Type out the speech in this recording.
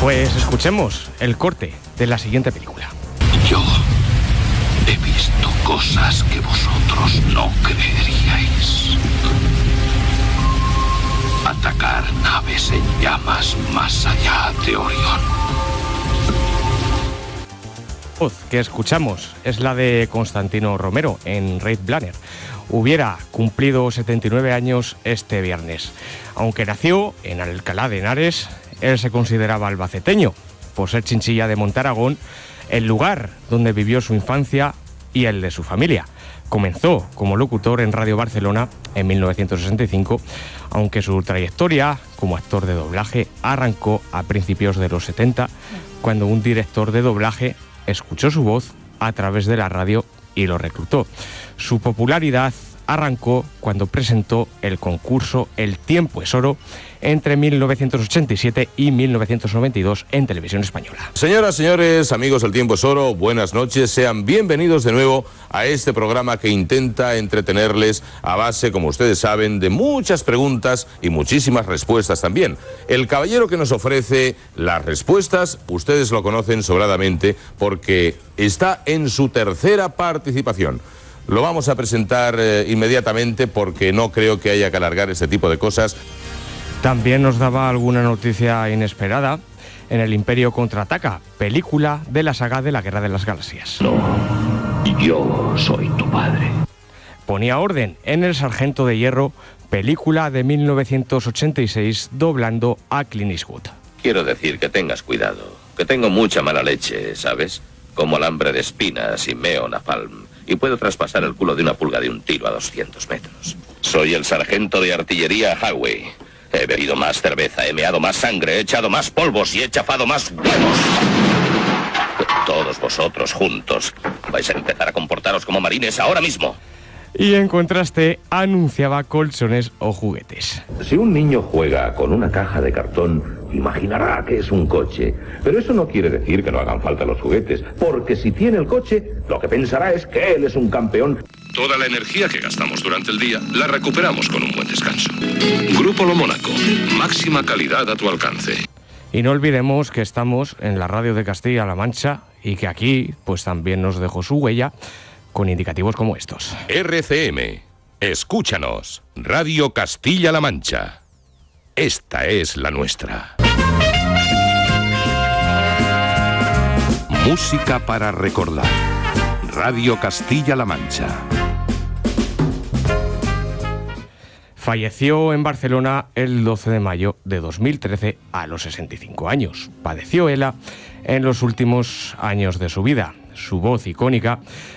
Pues escuchemos el corte de la siguiente película. Yo he visto cosas que vosotros no creeríais. Atacar naves en llamas más allá de Orión. La voz que escuchamos es la de Constantino Romero en Red Blanner. Hubiera cumplido 79 años este viernes. Aunque nació en Alcalá de Henares, él se consideraba albaceteño, por ser Chinchilla de Montaragón, el lugar donde vivió su infancia y el de su familia. Comenzó como locutor en Radio Barcelona en 1965, aunque su trayectoria como actor de doblaje arrancó a principios de los 70, cuando un director de doblaje escuchó su voz a través de la radio y lo reclutó. Su popularidad arrancó cuando presentó el concurso El tiempo es oro entre 1987 y 1992 en Televisión Española. Señoras, señores, amigos del Tiempo es Oro, buenas noches. Sean bienvenidos de nuevo a este programa que intenta entretenerles a base, como ustedes saben, de muchas preguntas y muchísimas respuestas también. El caballero que nos ofrece las respuestas, ustedes lo conocen sobradamente porque está en su tercera participación. Lo vamos a presentar inmediatamente porque no creo que haya que alargar este tipo de cosas. También nos daba alguna noticia inesperada en El Imperio Contraataca, película de la saga de la Guerra de las Galaxias. No, yo soy tu padre. Ponía orden en El Sargento de Hierro, película de 1986, doblando a Clint Eastwood. Quiero decir que tengas cuidado, que tengo mucha mala leche, ¿sabes? Como alambre de espinas y meo napalm. Y puedo traspasar el culo de una pulga de un tiro a 200 metros. Soy el sargento de artillería Howie. He bebido más cerveza, he meado más sangre, he echado más polvos y he chafado más huevos. Todos vosotros juntos vais a empezar a comportaros como marines ahora mismo. Y en contraste, anunciaba colchones o juguetes. Si un niño juega con una caja de cartón, imaginará que es un coche. Pero eso no quiere decir que no hagan falta los juguetes, porque si tiene el coche, lo que pensará es que él es un campeón. Toda la energía que gastamos durante el día la recuperamos con un buen descanso. Grupo Lo Mónaco, máxima calidad a tu alcance. Y no olvidemos que estamos en la radio de Castilla-La Mancha y que aquí pues también nos dejó su huella con indicativos como estos. RCM, escúchanos, Radio Castilla-La Mancha. Esta es la nuestra. Música para recordar. Radio Castilla-La Mancha. Falleció en Barcelona el 12 de mayo de 2013 a los 65 años. Padeció ELA en los últimos años de su vida. Su voz icónica